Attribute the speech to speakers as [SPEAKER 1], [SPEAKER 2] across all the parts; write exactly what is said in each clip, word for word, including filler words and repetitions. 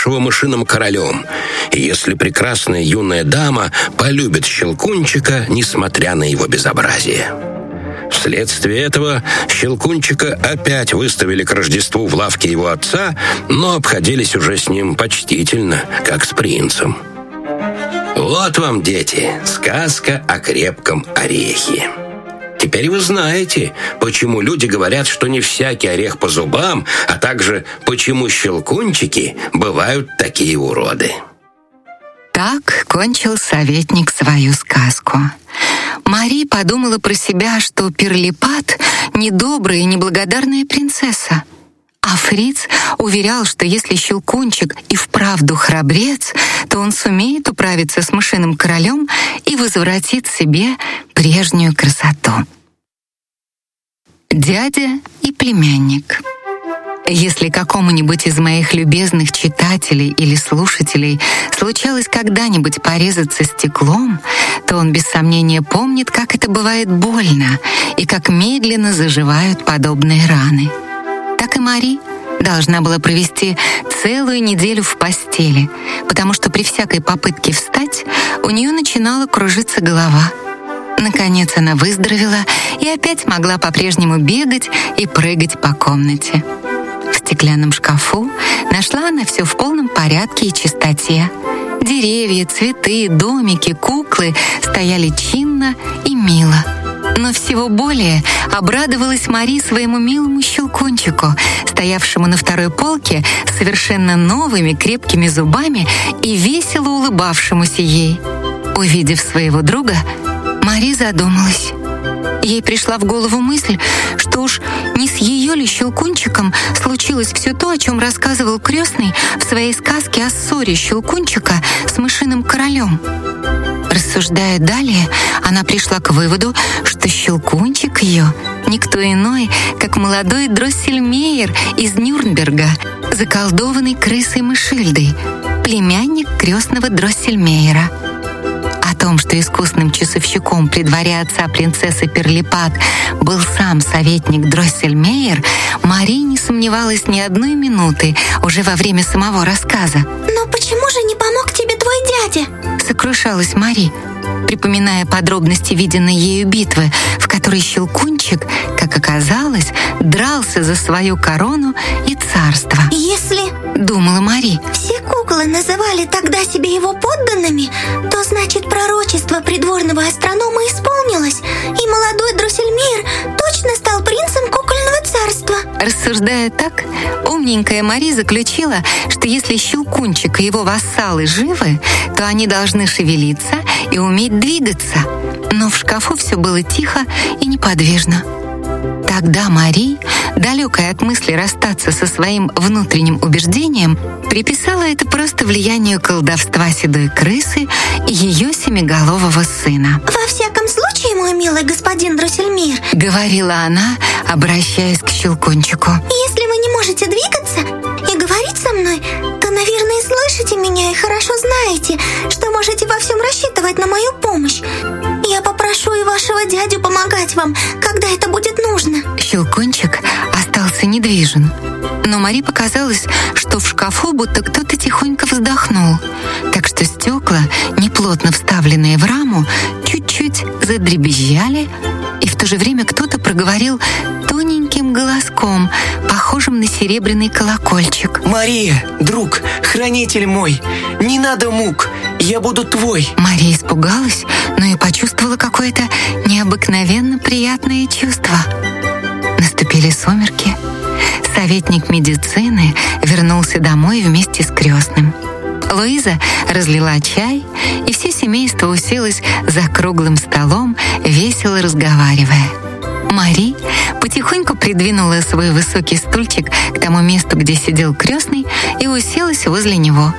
[SPEAKER 1] ставшего мышиным королем, и если прекрасная юная дама полюбит Щелкунчика, несмотря на его безобразие. Вследствие этого Щелкунчика опять выставили к Рождеству в лавке его отца, но обходились уже с ним почтительно, как с принцем. Вот вам, дети, сказка о крепком орехе. Теперь вы знаете, почему люди говорят, что не всякий орех по зубам, а также почему щелкунчики бывают такие уроды.
[SPEAKER 2] Так кончил советник свою сказку. Мари подумала про себя, что Пирлипат — недобрая и неблагодарная принцесса. А Фриц уверял, что если Щелкунчик и вправду храбрец, то он сумеет управиться с мышиным королем и возвратит себе прежнюю красоту. Дядя и племянник. Если какому-нибудь из моих любезных читателей или слушателей случалось когда-нибудь порезаться стеклом, то он без сомнения помнит, как это бывает больно и как медленно заживают подобные раны. Так и Мари должна была провести целую неделю в постели, потому что при всякой попытке встать у нее начинала кружиться голова. Наконец она выздоровела и опять могла по-прежнему бегать и прыгать по комнате. В стеклянном шкафу нашла она все в полном порядке и чистоте. Деревья, цветы, домики, куклы стояли чинно и мило. Но всего более обрадовалась Мари своему милому Щелкунчику, стоявшему на второй полке с совершенно новыми крепкими зубами и весело улыбавшемуся ей. Увидев своего друга, Мари задумалась. Ей пришла в голову мысль, что уж не с ее ли Щелкунчиком случилось все то, о чем рассказывал крестный в своей сказке о ссоре Щелкунчика с мышиным королем. Рассуждая далее, она пришла к выводу, что Щелкунчик ее никто иной, как молодой Дроссельмейер из Нюрнберга, заколдованный крысой Мышильдой, племянник крестного Дроссельмейера. О том, что искусным часовщиком при дворе отца принцессы Пирлипат был сам советник Дроссельмейер, Мари не сомневалась ни одной минуты уже во время самого рассказа.
[SPEAKER 3] «Но почему же не помог тебе твой дядя?» —
[SPEAKER 2] сокрушалась Мари, припоминая подробности виденной ею битвы, в которой Щелкунчик, как оказалось, дрался за свою корону и царство.
[SPEAKER 3] «Если,
[SPEAKER 2] — думала Мари, —
[SPEAKER 3] все куклы называли тогда себя его подданными, то значит пророчество придворного астронома исполнилось, и молодой Дроссельмейер точно стал принцем кукольного царства».
[SPEAKER 2] Рассуждая так, умненькая Мари заключила, что если Щелкунчик и его вассалы живы, то они должны шевелиться и уметь двигаться. Но в шкафу все было тихо и неподвижно. Тогда Мари, далекая от мысли расстаться со своим внутренним убеждением, приписала это просто влиянию колдовства седой крысы и ее семиголового сына.
[SPEAKER 3] «Во всяком случае, мой милый господин Дроссельмейер, —
[SPEAKER 2] говорила она, обращаясь к Щелкунчику, —
[SPEAKER 3] если вы не можете двигаться и говорить со мной, то, наверное, слышите меня и хорошо знаете, что можете во всем рассчитывать на мою помощь. Я попрошу и вашего дядю помогать вам, когда это будет нужно».
[SPEAKER 2] Щелкунчик остался недвижен, но Мари показалось, что в шкафу будто кто-то тихонько вздохнул, так что стекла, неплотно вставленные в раму, чуть-чуть задребезжали, и в то же время кто-то проговорил тоненьким голоском, похожим на серебряный колокольчик.
[SPEAKER 4] «Мария, друг, хранитель мой, не надо мук, я буду твой».
[SPEAKER 2] Мария испугалась, но и почувствовала какое-то необыкновенно приятное чувство. Наступили сумерки. Советник медицины вернулся домой вместе с крестным. Луиза разлила чай, и все семейство уселось за круглым столом, весело разговаривая. Мари потихоньку придвинула свой высокий стульчик к тому месту, где сидел крестный, и уселась возле него.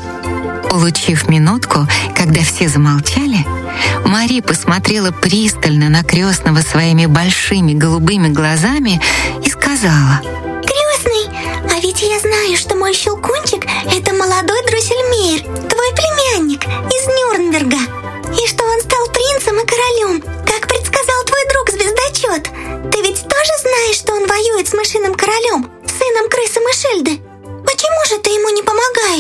[SPEAKER 2] Улучив минутку, когда все замолчали, Мари посмотрела пристально на крестного своими большими голубыми глазами и сказала:
[SPEAKER 3] «Крестный, а ведь я знаю, что мой Щелкунчик — это молодой Дроссельмейер, твой племянник из Нюрнберга, и что он стал принцем и королем, как предсказал твой друг Звездочет. Ты ведь тоже знаешь, что он воюет с мышиным королем, сыном крысы Мышильды? Почему же ты ему не помогаешь?»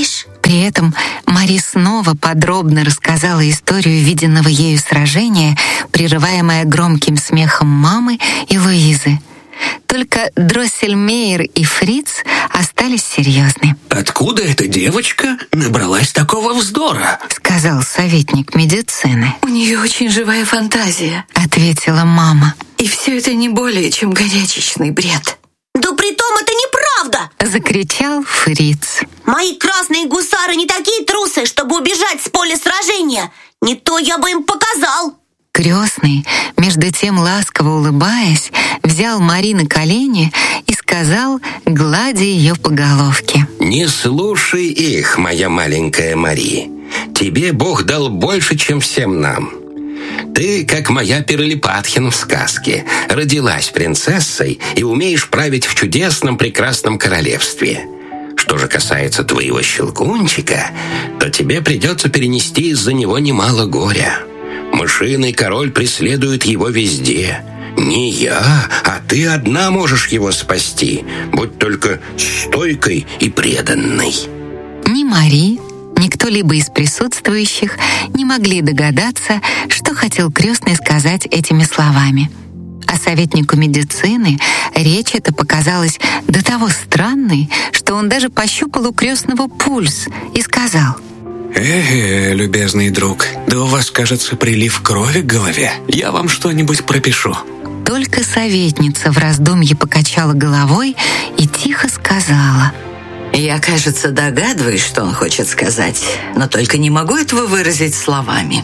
[SPEAKER 2] При этом Мари снова подробно рассказала историю виденного ею сражения, прерываемое громким смехом мамы и Луизы. Только Дроссельмейер и Фриц остались серьезны.
[SPEAKER 5] «Откуда эта девочка набралась такого вздора?»
[SPEAKER 2] — сказал советник медицины.
[SPEAKER 6] «У нее очень живая фантазия»,
[SPEAKER 2] — ответила мама.
[SPEAKER 6] «И все это не более, чем горячечный бред».
[SPEAKER 3] «Да притом это неправда!»
[SPEAKER 2] — закричал Фриц.
[SPEAKER 3] «Мои красные гусары не такие трусы, чтобы убежать с поля сражения. Не то я бы им показал».
[SPEAKER 2] Крестный, между тем ласково улыбаясь, взял Мари на колени и сказал, гладя ее по головке:
[SPEAKER 1] «Не слушай их, моя маленькая Мари. Тебе Бог дал больше, чем всем нам. Ты, как моя Пиролипатхин в сказке, родилась принцессой и умеешь править в чудесном прекрасном королевстве. Что же касается твоего Щелкунчика, то тебе придется перенести из-за него немало горя. Мышиный король преследует его везде. Не я, а ты одна можешь его спасти. Будь только стойкой и преданной».
[SPEAKER 2] Ни Мари, ни кто-либо из присутствующих не могли догадаться, что хотел крестный сказать этими словами. А советнику медицины речь эта показалась до того странной, что он даже пощупал у крестного пульс и сказал:
[SPEAKER 5] «Э-э, любезный друг, да у вас, кажется, прилив крови к голове. Я вам что-нибудь пропишу».
[SPEAKER 2] Только советница в раздумье покачала головой и тихо сказала:
[SPEAKER 6] «Я, кажется, догадываюсь, что он хочет сказать, но только не могу этого выразить словами».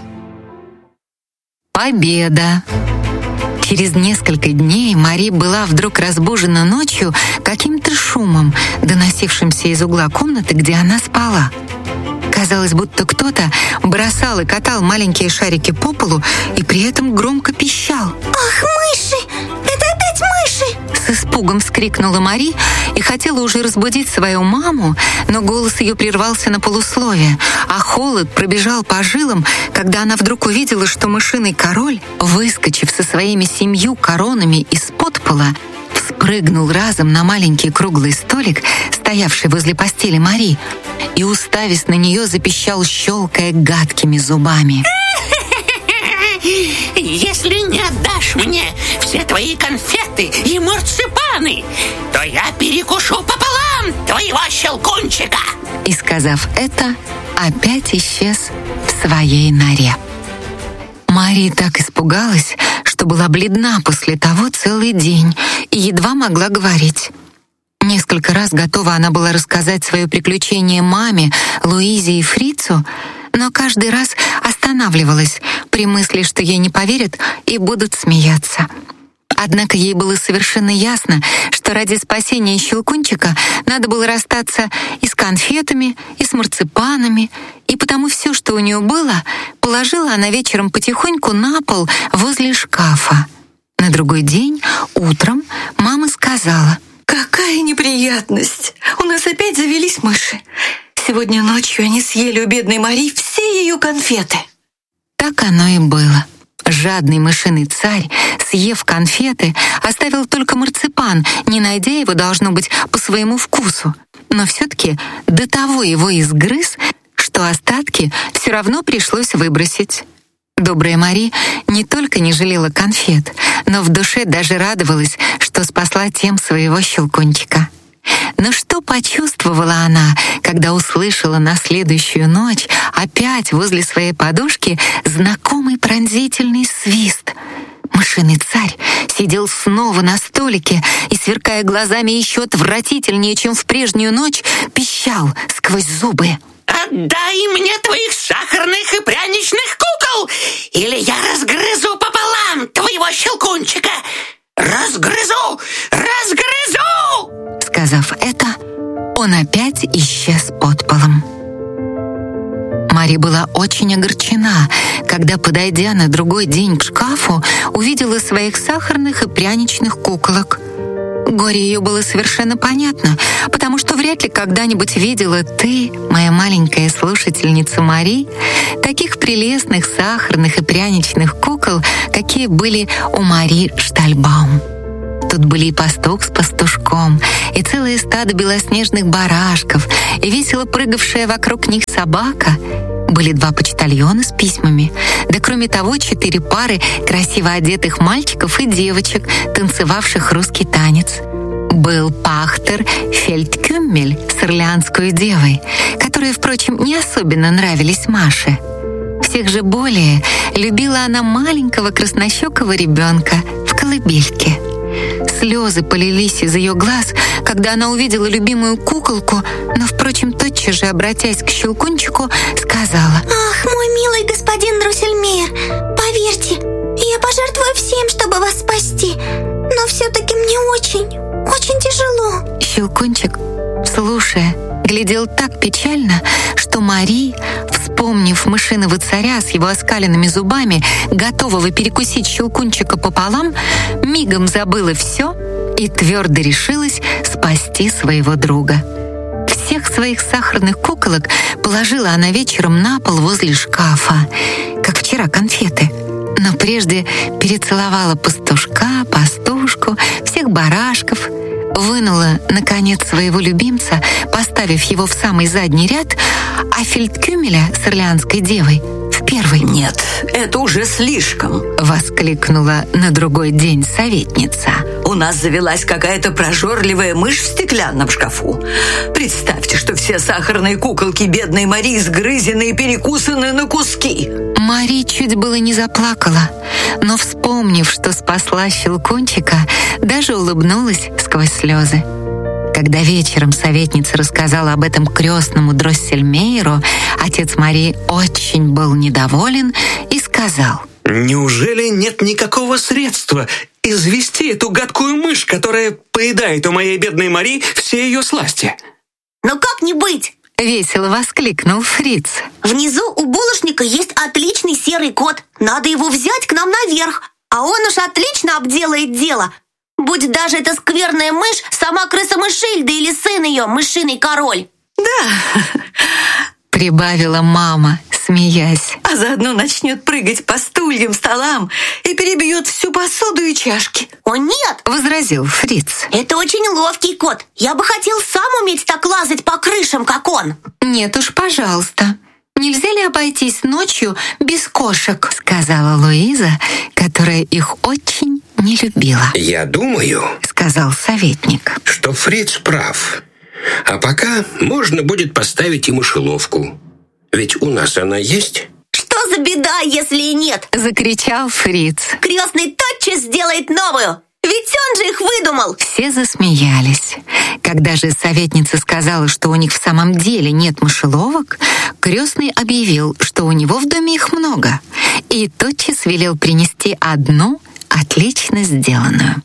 [SPEAKER 2] Победа! Через несколько дней Мари была вдруг разбужена ночью каким-то шумом, доносившимся из угла комнаты, где она спала. Казалось, будто кто-то бросал и катал маленькие шарики по полу и при этом громко пищал.
[SPEAKER 3] «Ах, мыши! Это опять мыши!»
[SPEAKER 2] С испугом вскрикнула Мари и хотела уже разбудить свою маму, но голос ее прервался на полусловие, а холод пробежал по жилам, когда она вдруг увидела, что мышиный король, выскочив со своими семью коронами из-под пола, спрыгнул разом на маленький круглый столик, стоявший возле постели Мари, и, уставясь на нее, запищал, щелкая гадкими зубами:
[SPEAKER 7] «Если не отдашь мне все твои конфеты и марципаны, то я перекушу пополам твоего Щелкунчика!»
[SPEAKER 2] И, сказав это, опять исчез в своей норе. Мари так испугалась, что была бледна после того целый день и едва могла говорить. Несколько раз готова она была рассказать свое приключение маме, Луизе и Фрицу, но каждый раз останавливалась при мысли, что ей не поверят и будут смеяться. Однако ей было совершенно ясно, что ради спасения Щелкунчика надо было расстаться и с конфетами, и с марципанами, и потому все, что у нее было, положила она вечером потихоньку на пол возле шкафа. На другой день, утром, мама сказала:
[SPEAKER 6] «Какая неприятность! У нас опять завелись мыши. Сегодня ночью они съели у бедной Мари все ее конфеты».
[SPEAKER 2] Так оно и было. Жадный мышиный царь, съев конфеты, оставил только марципан, не найдя его, должно быть, по своему вкусу. Но все-таки до того его изгрыз, что остатки все равно пришлось выбросить. Добрая Мари не только не жалела конфет, но в душе даже радовалась, что спасла тем своего Щелкунчика. Но что почувствовала она, когда услышала на следующую ночь опять возле своей подушки знакомый пронзительный свист? Мышиный царь сидел снова на столике и, сверкая глазами еще отвратительнее, чем в прежнюю ночь, пищал сквозь зубы:
[SPEAKER 7] «Отдай мне твоих сахарных и пряничных кукол, или я разгрызу пополам твоего Щелкунчика! Разгрызу! Разгрызу!»
[SPEAKER 2] Сказав это, он опять исчез под полом. Мари была очень огорчена, когда, подойдя на другой день к шкафу, увидела своих сахарных и пряничных куколок. Горе ее было совершенно понятно, потому что вряд ли когда-нибудь видела ты, моя маленькая слушательница Мари, таких прелестных сахарных и пряничных кукол, какие были у Мари Штальбаум. Тут были и пастух с пастушком, и целое стадо белоснежных барашков, и весело прыгавшая вокруг них собака. Были два почтальона с письмами, да кроме того четыре пары красиво одетых мальчиков и девочек, танцевавших русский танец. Был пахтер Фельдкюммель с Орлеанской девой, которые, впрочем, не особенно нравились Маше. Всех же более любила она маленького краснощекого ребенка в колыбельке. Слезы полились из ее глаз, когда она увидела любимую куколку, но, впрочем, тотчас же, обратясь к Щелкунчику, сказала:
[SPEAKER 3] «Ах, мой милый господин Дроссельмейр, поверьте, я пожертвую всем, чтобы вас спасти, но все-таки мне очень, очень тяжело».
[SPEAKER 2] Щелкунчик, слушая, глядел так печально, что Мари, вспомнив мышиного царя с его оскаленными зубами, готового перекусить Щелкунчика пополам, мигом забыла все и твердо решилась спасти своего друга. Всех своих сахарных куколок положила она вечером на пол возле шкафа, как вчера конфеты. Но прежде перецеловала пастушка, пастушку, всех барашков, вынула, наконец, своего любимца, поставив его в самый задний ряд, а Фельдкюмеля с Орлеанской девой в первый.
[SPEAKER 6] «Нет, это уже слишком!»
[SPEAKER 2] — воскликнула на другой день советница.
[SPEAKER 6] «У нас завелась какая-то прожорливая мышь в стеклянном шкафу. Представьте, что все сахарные куколки бедной Марии сгрызены и перекусаны на куски!»
[SPEAKER 2] Мари чуть было не заплакала, но, вспомнив, что спасла Щелкунчика, даже улыбнулась сквозь слезы. Когда вечером советница рассказала об этом крестному Дроссельмейру, отец Марии очень был недоволен и сказал:
[SPEAKER 5] «Неужели нет никакого средства извести эту гадкую мышь, которая поедает у моей бедной Мари все ее сласти?»
[SPEAKER 3] «Но как не быть?»
[SPEAKER 2] — весело воскликнул Фриц.
[SPEAKER 3] «Внизу у булочника есть отличный серый кот. Надо его взять к нам наверх, а он уж отлично обделает дело. Будь даже эта скверная мышь сама крыса Мышильда или сын ее, мышиный король».
[SPEAKER 6] «Да»,
[SPEAKER 2] — прибавила мама, смеясь.
[SPEAKER 6] «А заодно начнет прыгать по стульям, столам и перебьет всю посуду и чашки».
[SPEAKER 3] «О нет!» —
[SPEAKER 2] возразил Фриц.
[SPEAKER 3] «Это очень ловкий кот. Я бы хотел сам уметь так лазать по крышам, как он».
[SPEAKER 2] «Нет уж, пожалуйста. Нельзя ли обойтись ночью без кошек?» — сказала Луиза, которая их очень не любила.
[SPEAKER 1] «Я думаю, —
[SPEAKER 2] сказал советник, —
[SPEAKER 1] что Фриц прав. А пока можно будет поставить и мышеловку. Ведь у нас она есть».
[SPEAKER 3] «Что за беда, если и нет?»
[SPEAKER 2] — закричал Фриц.
[SPEAKER 3] «Крестный тотчас сделает новую. Ведь он же их выдумал!»
[SPEAKER 2] Все засмеялись. Когда же советница сказала, что у них в самом деле нет мышеловок, крестный объявил, что у него в доме их много, и тотчас велел принести одну отлично сделанную.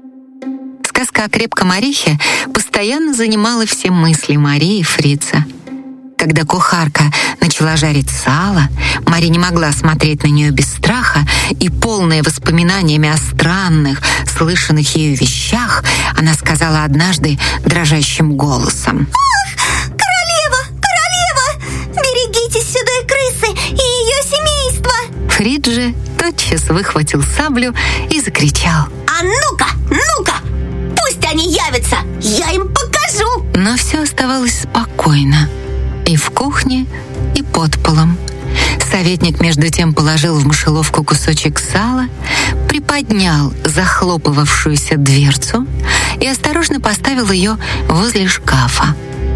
[SPEAKER 2] Сказка о крепком орехе постоянно занимала все мысли Марии и Фрица. Когда кухарка начала жарить сало, Мария не могла смотреть на нее без страха, и, полная воспоминаниями о странных, слышанных ею вещах, она сказала однажды дрожащим голосом:
[SPEAKER 3] «Ах, королева, королева! Берегитесь сюда крысы и ее семейства!»
[SPEAKER 2] Фриц же тотчас выхватил саблю и закричал:
[SPEAKER 3] «А ну-ка, ну-ка! Пусть они явятся! Я им покажу!»
[SPEAKER 2] Но все оставалось спокойно. И в кухне, и под полом. Советник между тем положил в мышеловку кусочек сала, приподнял захлопывавшуюся дверцу и осторожно поставил ее возле шкафа.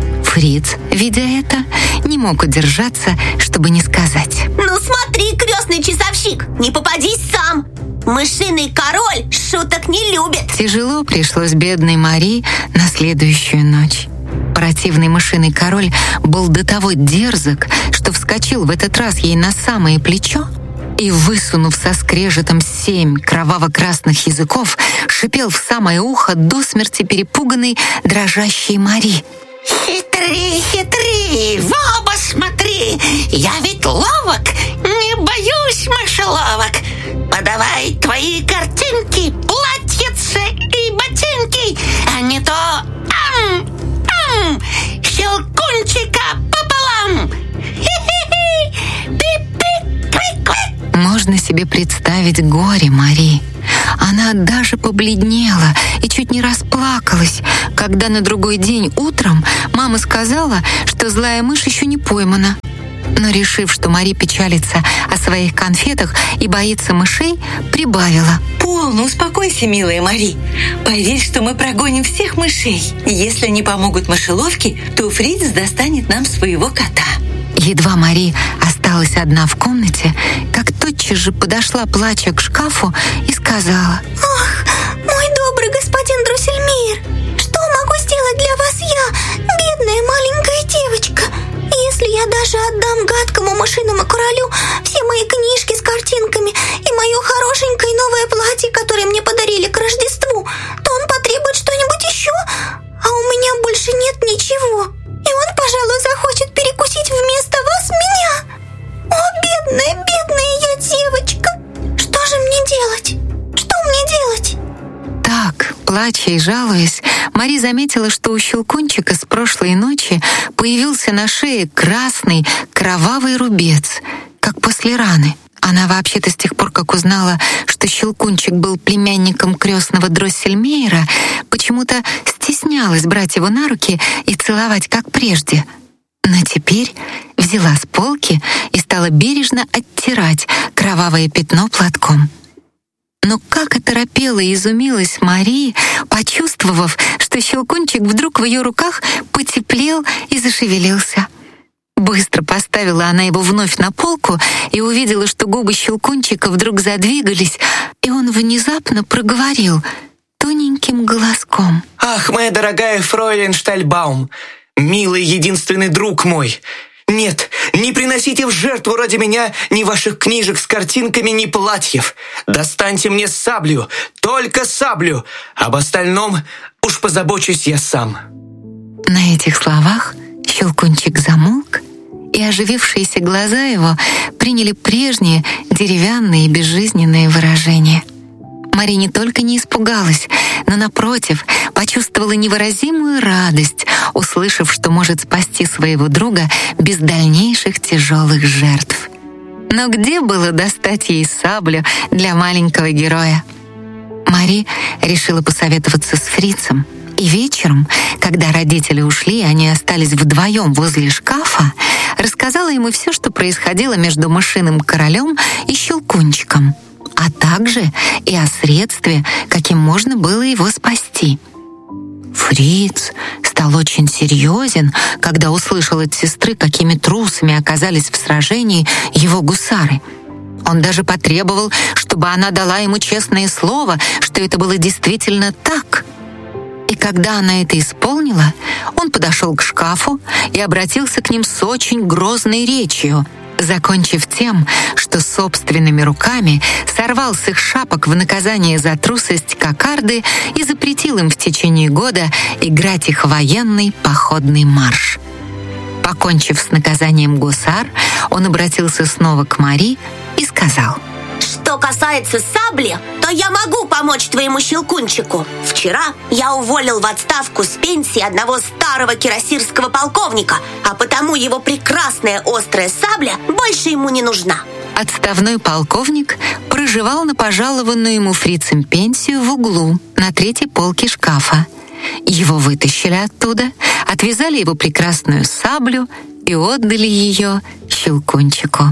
[SPEAKER 2] Фриц, видя это, не мог удержаться, чтобы не сказать:
[SPEAKER 3] «Ну смотри, крестный часовщик, не попадись сам! Мышиный король шуток не любит!»
[SPEAKER 2] Тяжело пришлось бедной Мари на следующую ночь. Противный мышиный король был до того дерзок, что вскочил в этот раз ей на самое плечо и, высунув со скрежетом семь кроваво-красных языков, шипел в самое ухо до смерти перепуганной дрожащей Мари:
[SPEAKER 7] «Хитри, хитри, в оба смотри, я ведь ловок, не боюсь мышеловок. Подавай твои картинки, платьице и ботинки, а не то ам, ам, Щелкунчика пополам. Хи-хи-хи, пи-пи-кви-кви».
[SPEAKER 2] Можно себе представить горе Мари. Она Она даже побледнела и чуть не расплакалась, когда на другой день утром мама сказала, что злая мышь еще не поймана. Но, решив, что Мари печалится о своих конфетах и боится мышей, прибавила:
[SPEAKER 8] «Полно, успокойся, милая Мари. Поверь, что мы прогоним всех мышей. Если не помогут мышеловки, то Фриц достанет нам своего кота».
[SPEAKER 2] Едва Мари осталась одна в комнате, как тотчас же подошла, плача, к шкафу и сказала:
[SPEAKER 3] «Ах, мой добрый господин Дроссельмейр, что могу сделать для вас я, бедная маленькая девочка? Если я даже отдам гадкому мышиному королю все мои книжки с картинками и мое хорошенькое новое платье, которое мне подарили к Рождеству, то он потребует что-нибудь еще, а у меня больше нет ничего. И он, пожалуй, захочет перекусить вместо вас меня. О, бедная, бедная я девочка! Что же мне делать? Что мне делать?»
[SPEAKER 2] Так, плача и жалуясь, Мари заметила, что у Щелкунчика с прошлой ночи появился на шее красный кровавый рубец, как после раны. Она вообще-то с тех пор, как узнала, что Щелкунчик был племянником крестного Дроссельмейра, почему-то стеснялась брать его на руки и целовать, как прежде. Но теперь взяла с полки и стала бережно оттирать кровавое пятно платком. Но как оторопела и изумилась Мари, почувствовав, что Щелкунчик вдруг в ее руках потеплел и зашевелился. Быстро поставила она его вновь на полку и увидела, что губы Щелкунчика вдруг задвигались, и он внезапно проговорил тоненьким голоском:
[SPEAKER 5] «Ах, моя дорогая фройлен Штальбаум, милый единственный друг мой! Нет, не приносите в жертву ради меня ни ваших книжек с картинками, ни платьев. Достаньте мне саблю, только саблю. Об остальном уж позабочусь я сам».
[SPEAKER 2] На этих словах Щелкунчик замолк, и оживившиеся глаза его приняли прежние деревянные и безжизненные выражения. Мари не только не испугалась, но, напротив, почувствовала невыразимую радость, услышав, что может спасти своего друга без дальнейших тяжелых жертв. Но где было достать ей саблю для маленького героя? Мари решила посоветоваться с Фрицем, и вечером, когда родители ушли, они остались вдвоем возле шкафа, рассказала ему все, что происходило между мышиным королем и Щелкунчиком, а также и о средстве, каким можно было его спасти. Фриц стал очень серьезен, когда услышал от сестры, какими трусами оказались в сражении его гусары. Он даже потребовал, чтобы она дала ему честное слово, что это было действительно так. И когда она это исполнила, он подошел к шкафу и обратился к ним с очень грозной речью, закончив тем, что собственными руками сорвал с их шапок в наказание за трусость кокарды и запретил им в течение года играть их военный походный марш. Покончив с наказанием гусар, он обратился снова к Мари и сказал:
[SPEAKER 3] «Что касается сабли, то я могу помочь твоему Щелкунчику. Вчера я уволил в отставку с пенсии одного старого кирасирского полковника, а потому его прекрасная острая сабля больше ему не нужна».
[SPEAKER 2] Отставной полковник проживал на пожалованную ему Фрицем пенсию в углу на третьей полке шкафа. Его вытащили оттуда, отвязали его прекрасную саблю и отдали ее Щелкунчику.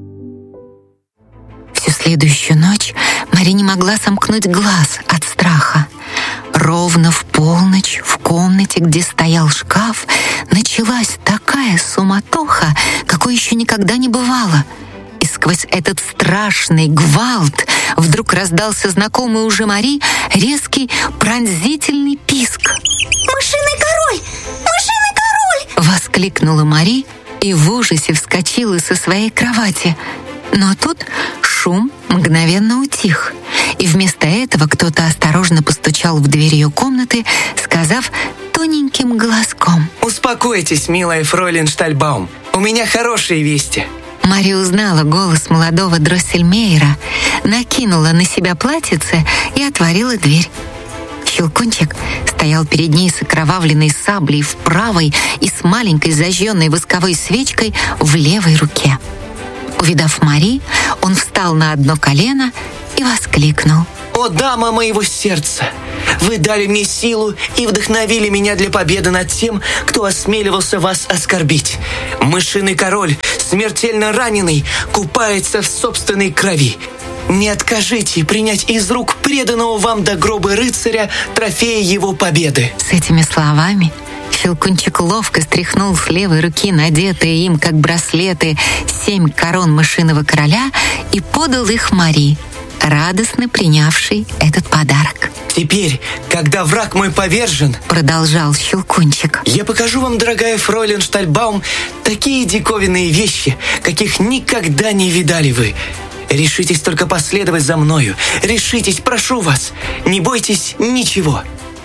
[SPEAKER 2] Всю следующую ночь Мари не могла сомкнуть глаз от страха. Ровно в полночь в комнате, где стоял шкаф, началась такая суматоха, какой еще никогда не бывало. И сквозь этот страшный гвалт вдруг раздался знакомый уже Мари резкий пронзительный писк.
[SPEAKER 3] «Мышиный король! Мышиный король!» —
[SPEAKER 2] воскликнула Мари и в ужасе вскочила со своей кровати. Но тут шум мгновенно утих, и вместо этого кто-то осторожно постучал в дверь ее комнаты, сказав тоненьким голоском:
[SPEAKER 5] «Успокойтесь, милая фройлен Штальбаум, у меня хорошие вести».
[SPEAKER 2] Мари узнала голос молодого Дроссельмейра, накинула на себя платьице и отворила дверь. Щелкунчик стоял перед ней с окровавленной саблей в правой и с маленькой зажженной восковой свечкой в левой руке. Увидав Мари, он встал на одно колено и воскликнул:
[SPEAKER 5] О, дама моего сердца! Вы дали мне силу и вдохновили меня для победы над тем, кто осмеливался вас оскорбить. Мышиный король, смертельно раненый, купается в собственной крови. Не откажите принять из рук преданного вам до гроба рыцаря трофея его победы».
[SPEAKER 2] С этими словами Щелкунчик ловко стряхнул с левой руки надетые им, как браслеты, семь корон мышиного короля и подал их Мари, радостно принявший этот подарок.
[SPEAKER 5] «Теперь, когда враг мой повержен, —
[SPEAKER 2] продолжал Щелкунчик, —
[SPEAKER 5] я покажу вам, дорогая фройлен Штальбаум, такие диковинные вещи, каких никогда не видали вы. Решитесь только последовать за мною. Решитесь, прошу вас. Не бойтесь ничего».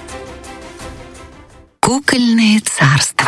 [SPEAKER 2] Кукольное царство.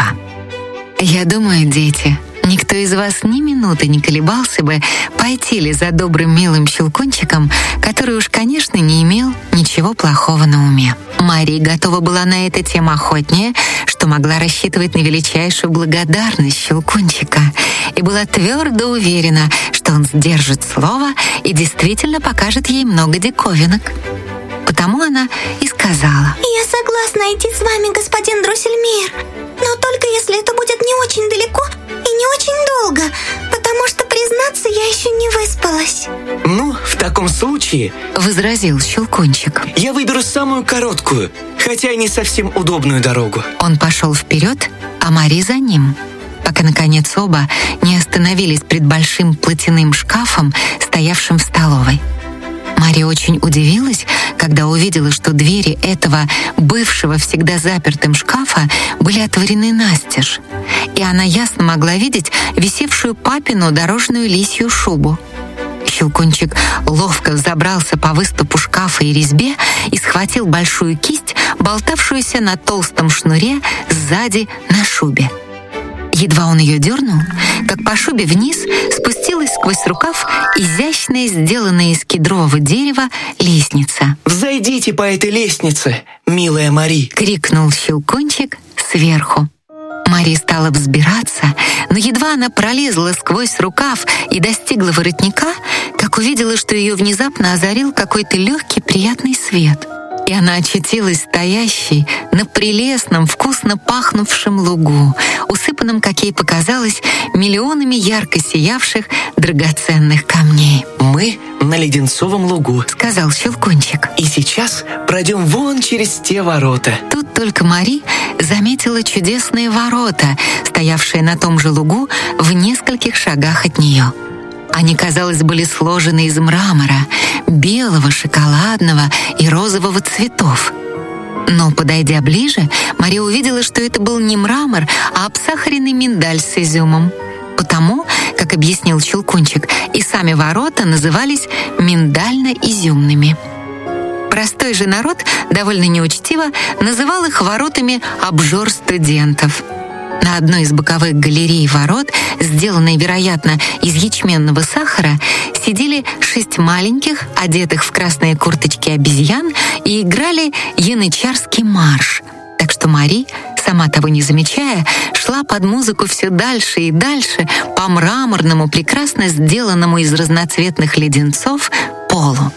[SPEAKER 2] Я думаю, дети, никто из вас ни минуты не колебался бы, пойти ли за добрым милым Щелкунчиком, который уж, конечно, не имел ничего плохого на уме. Мари готова была на это тем охотнее, что могла рассчитывать на величайшую благодарность Щелкунчика, и была твердо уверена, что он сдержит слово и действительно покажет ей много диковинок. Потому она и сказала:
[SPEAKER 3] «Я согласна идти с вами, господин Дроссельмейр, но только если это будет не очень далеко и не очень долго, потому что, признаться, я еще не выспалась».
[SPEAKER 5] «Ну, в таком случае, —
[SPEAKER 2] возразил Щелкунчик, —
[SPEAKER 5] я выберу самую короткую, хотя и не совсем удобную дорогу».
[SPEAKER 2] Он пошел вперед, а Мари за ним, пока, наконец, оба не остановились пред большим платяным шкафом, стоявшим в столовой. Мари очень удивилась, когда увидела, что двери этого бывшего всегда запертым шкафа были отворены настежь, и она ясно могла видеть висевшую папину дорожную лисью шубу. Щелкунчик ловко взобрался по выступу шкафа и резьбе и схватил большую кисть, болтавшуюся на толстом шнуре сзади на шубе. Едва он ее дернул, как по шубе вниз спустилась сквозь рукав изящная, сделанная из кедрового дерева, лестница.
[SPEAKER 5] «Взойдите по этой лестнице, милая Мари!» —
[SPEAKER 2] крикнул Щелкунчик сверху. Мари стала взбираться, но едва она пролезла сквозь рукав и достигла воротника, как увидела, что ее внезапно озарил какой-то легкий приятный свет. И она очутилась стоящей на прелестном, вкусно пахнувшем лугу, усыпанном, как ей показалось, миллионами ярко сиявших драгоценных камней.
[SPEAKER 5] «Мы на Леденцовом лугу», —
[SPEAKER 2] сказал Щелкунчик.
[SPEAKER 5] «И сейчас пройдем вон через те ворота».
[SPEAKER 2] Тут только Мари заметила чудесные ворота, стоявшие на том же лугу в нескольких шагах от нее. Они, казалось, были сложены из мрамора, белого, шоколадного и розового цветов. Но, подойдя ближе, Мария увидела, что это был не мрамор, а обсахаренный миндаль с изюмом. Потому, как объяснил Щелкунчик, и сами ворота назывались миндально-изюмными. Простой же народ, довольно неучтиво, называл их воротами обжор студентов. На одной из боковых галерей ворот, сделанной, вероятно, из ячменного сахара, сидели шесть маленьких, одетых в красные курточки обезьян, и играли янычарский марш. Так что Мари, сама того не замечая, шла под музыку все дальше и дальше по мраморному, прекрасно сделанному из разноцветных леденцов полу.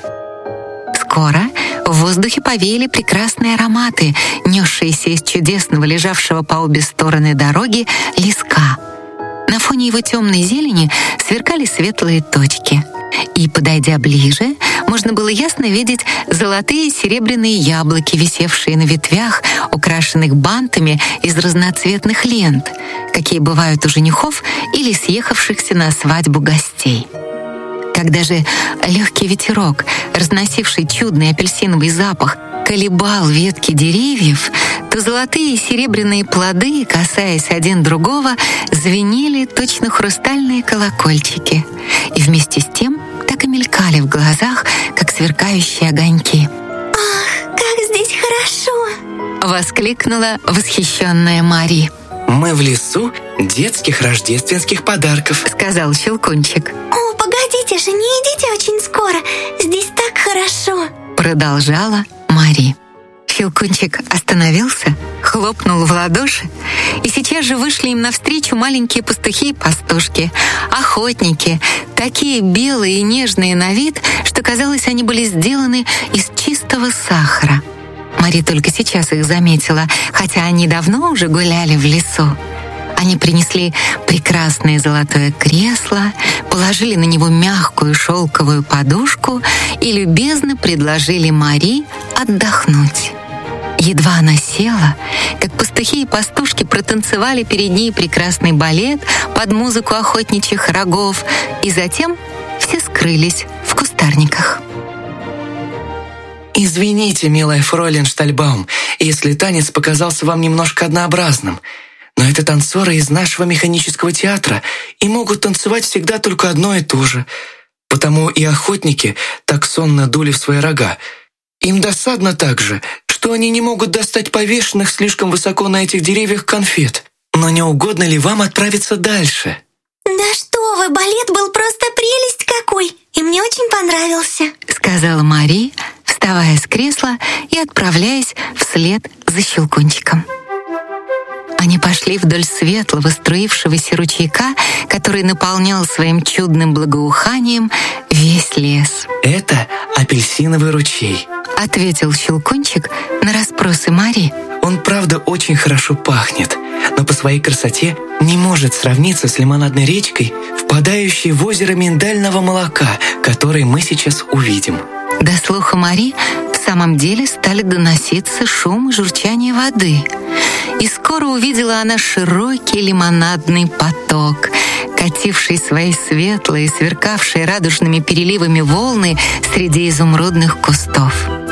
[SPEAKER 2] Скоро в воздухе повеяли прекрасные ароматы, несшиеся из чудесного, лежавшего по обе стороны дороги, леска. На фоне его темной зелени сверкали светлые точки. И, подойдя ближе, можно было ясно видеть золотые и серебряные яблоки, висевшие на ветвях, украшенных бантами из разноцветных лент, какие бывают у женихов или съехавшихся на свадьбу гостей. Когда же легкий ветерок, разносивший чудный апельсиновый запах, колебал ветки деревьев, то золотые и серебряные плоды, касаясь один другого, звенели точно хрустальные колокольчики, и вместе с тем так и мелькали в глазах, как сверкающие огоньки.
[SPEAKER 3] «Ах, как здесь хорошо!» —
[SPEAKER 2] воскликнула восхищенная Мари.
[SPEAKER 5] «Мы в лесу детских рождественских подарков», —
[SPEAKER 2] сказал Щелкунчик.
[SPEAKER 3] «О, погодите же, не идите очень скоро, здесь так хорошо!»
[SPEAKER 2] Продолжала Мари. Щелкунчик остановился, хлопнул в ладоши, и сейчас же вышли им навстречу маленькие пастухи и пастушки, охотники, такие белые и нежные на вид, что, казалось, они были сделаны из чистого сахара. Мари только сейчас их заметила, хотя они давно уже гуляли в лесу. Они принесли прекрасное золотое кресло, положили на него мягкую шелковую подушку и любезно предложили Мари отдохнуть. Едва она села, как пастухи и пастушки протанцевали перед ней прекрасный балет под музыку охотничьих рогов, и затем все скрылись в кустарниках.
[SPEAKER 5] «Извините, милая фройлен Штальбаум, если танец показался вам немножко однообразным. Но это танцоры из нашего механического театра и могут танцевать всегда только одно и то же. Потому и охотники так сонно дули в свои рога. Им досадно также, что они не могут достать повешенных слишком высоко на этих деревьях конфет. Но не угодно ли вам отправиться дальше?»
[SPEAKER 3] «Да что вы, балет был просто прелесть какой, и мне очень понравился»,
[SPEAKER 2] сказала Мари, вставая с кресла и отправляясь вслед за Щелкунчиком. Они пошли вдоль светлого, струившегося ручейка, который наполнял своим чудным благоуханием весь лес.
[SPEAKER 5] «Это апельсиновый ручей»,
[SPEAKER 2] — ответил Щелкунчик на расспросы Мари.
[SPEAKER 5] «Он, правда, очень хорошо пахнет, но по своей красоте не может сравниться с лимонадной речкой, впадающей в озеро миндального молока, который мы сейчас увидим».
[SPEAKER 2] До слуха Мари в самом деле стали доноситься шум и журчание воды. И скоро увидела она широкий лимонадный поток, кативший свои светлые, сверкавшие радужными переливами волны среди изумрудных кустов.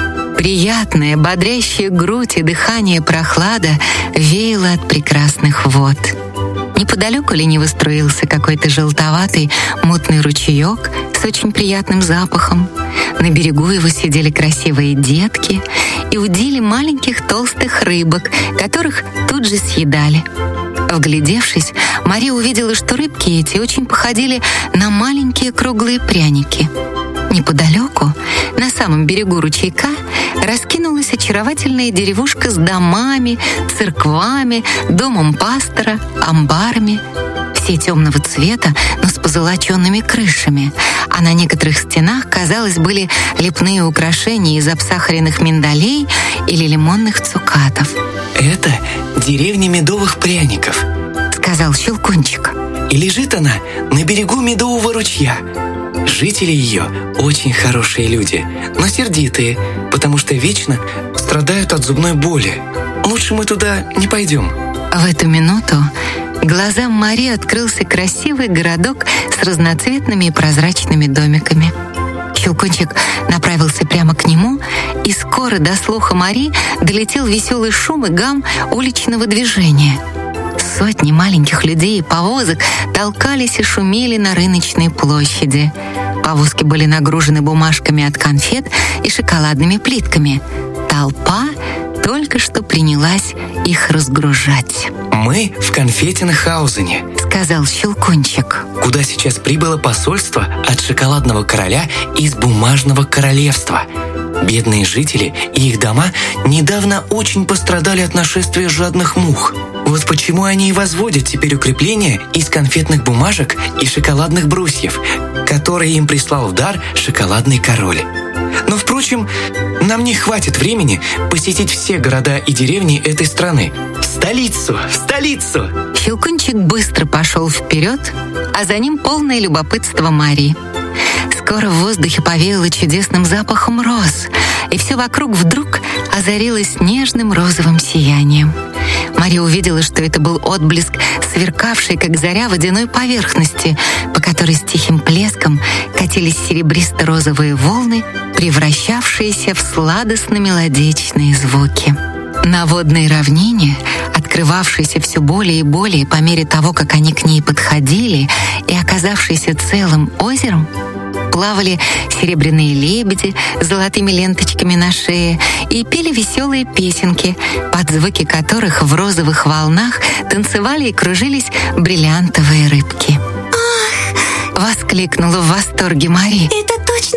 [SPEAKER 2] Приятная, бодрящая грудь и дыхание прохлада веяло от прекрасных вод. Неподалеку лениво струился какой-то желтоватый мутный ручеек с очень приятным запахом. На берегу его сидели красивые детки и удили маленьких толстых рыбок, которых тут же съедали. Вглядевшись, Мария увидела, что рыбки эти очень походили на маленькие круглые пряники. Неподалеку, на самом берегу ручейка, раскинулась очаровательная деревушка с домами, церквами, домом пастора, амбарами. Все темного цвета, но с позолоченными крышами, а на некоторых стенах, казалось, были лепные украшения из обсахаренных миндалей или лимонных цукатов.
[SPEAKER 5] «Это деревня медовых пряников»,
[SPEAKER 2] — сказал Щелкунчик.
[SPEAKER 5] «И лежит она на берегу медового ручья. Жители ее очень хорошие люди, но сердитые, потому что вечно страдают от зубной боли. Лучше мы туда не пойдем».
[SPEAKER 2] В эту минуту глазам Мари открылся красивый городок с разноцветными и прозрачными домиками. Щелкунчик направился прямо к нему, и скоро до слуха Мари долетел веселый шум и гам уличного движения. Сотни маленьких людей и повозок толкались и шумели на рыночной площади. Повозки были нагружены бумажками от конфет и шоколадными плитками. Толпа только что принялась их разгружать.
[SPEAKER 5] «Мы в Конфетенхаузене», —
[SPEAKER 2] сказал Щелкунчик,
[SPEAKER 5] «куда сейчас прибыло посольство от шоколадного короля из бумажного королевства. Бедные жители и их дома недавно очень пострадали от нашествия жадных мух. Вот почему они и возводят теперь укрепления из конфетных бумажек и шоколадных брусьев, которые им прислал в дар шоколадный король. Но, впрочем, нам не хватит времени посетить все города и деревни этой страны. В столицу! В столицу!»
[SPEAKER 2] Щелкунчик быстро пошел вперед, а за ним полное любопытство Мари. Скоро в воздухе повеяло чудесным запахом роз, и все вокруг вдруг озарилось нежным розовым сиянием. Мария увидела, что это был отблеск сверкавшей, как заря, водяной поверхности, по которой с тихим плеском катились серебристо-розовые волны, превращавшиеся в сладостно-мелодичные звуки. На водной равнине, открывавшейся все более и более по мере того, как они к ней подходили, и оказавшейся целым озером, плавали серебряные лебеди с золотыми ленточками на шее и пели веселые песенки, под звуки которых в розовых волнах танцевали и кружились бриллиантовые рыбки.
[SPEAKER 3] «Ах!»
[SPEAKER 2] — воскликнула в восторге Мари.
[SPEAKER 3] «Это точно то